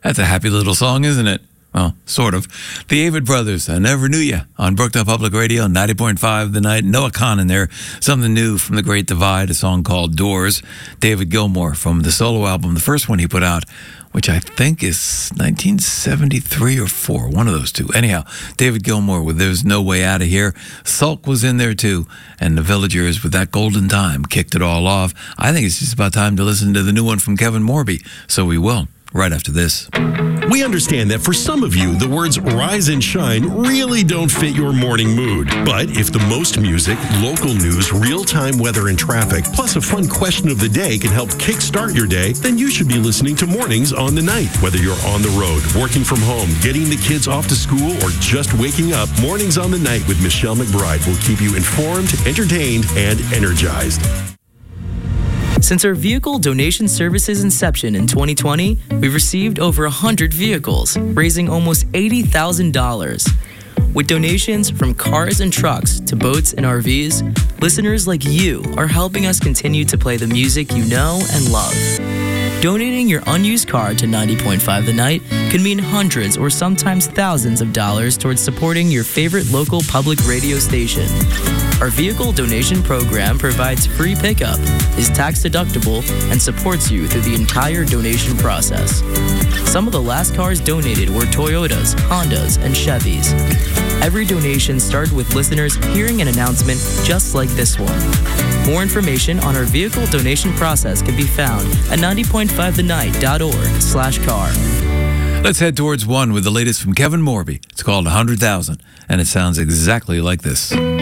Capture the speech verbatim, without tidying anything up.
That's a happy little song, isn't it? Well, sort of. The Avid Brothers, I Never Knew Ya, on Brookdale Public Radio, ninety point five The Night. Noah Kahn in there. Something new from The Great Divide, a song called Doors. David Gilmour from the solo album, the first one he put out, which I think is nineteen seventy-three or four, one of those two. Anyhow, David Gilmour with There's No Way Out of Here. Sulk was in there too, and the Villagers with That Golden Time kicked it all off. I think it's just about time to listen to the new one from Kevin Morby, so we will, right after this. We understand that for some of you, the words rise and shine really don't fit your morning mood. But if the most music, local news, real-time weather and traffic, plus a fun question of the day can help kickstart your day, then you should be listening to Mornings on the Night. Whether you're on the road, working from home, getting the kids off to school, or just waking up, Mornings on the Night with Michelle McBride will keep you informed, entertained, and energized. Since our vehicle donation service's inception in twenty twenty, we've received over one hundred vehicles, raising almost eighty thousand dollars. With donations from cars and trucks to boats and R Vs, listeners like you are helping us continue to play the music you know and love. Donating your unused car to ninety point five The Night can mean hundreds or sometimes thousands of dollars towards supporting your favorite local public radio station. Our vehicle donation program provides free pickup, is tax deductible, and supports you through the entire donation process. Some of the last cars donated were Toyotas, Hondas, and Chevys. Every donation started with listeners hearing an announcement just like this one. More information on our vehicle donation process can be found at ninety point five the night dot org slash car. Let's head towards one with the latest from Kevin Morby. It's called one hundred thousand, and it sounds exactly like this.